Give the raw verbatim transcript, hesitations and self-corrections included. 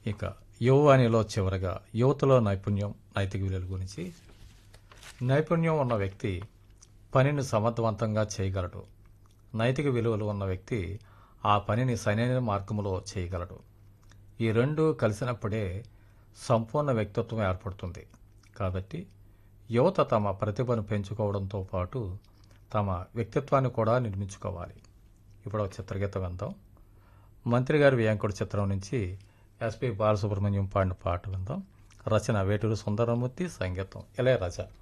ఇక యువవాణిలో చివరగా యువతలో నైపుణ్యం నైతిక విలువల గురించి. నైపుణ్యం ఉన్న వ్యక్తి పనిని సమర్థవంతంగా చేయగలడు. నైతిక విలువలు ఉన్న వ్యక్తి ఆ పనిని సరైన మార్గంలో చేయగలడు. ఈ రెండు కలిసినప్పుడే సంపూర్ణ వ్యక్తిత్వం ఏర్పడుతుంది. కాబట్టి యువత తమ ప్రతిభను పెంచుకోవడంతో పాటు తమ వ్యక్తిత్వాన్ని కూడా నిర్మించుకోవాలి. ఇప్పుడు ఒక చిత్రగీతం విందాం. మంత్రి గారి వ్యాంకుడు చిత్రం నుంచి ఎస్పి బాలసుబ్రహ్మణ్యం పాడిన పాట విందాం. రచన వేటూరు సుందరమూర్తి, సంగీతం ఇళయరాజా.